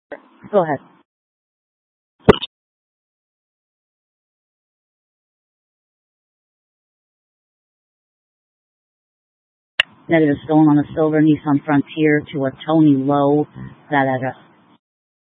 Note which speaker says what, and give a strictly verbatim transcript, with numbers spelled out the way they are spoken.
Speaker 1: Go ahead. Negative, stolen on a silver Nissan Frontier to a Tony Lowe. That address.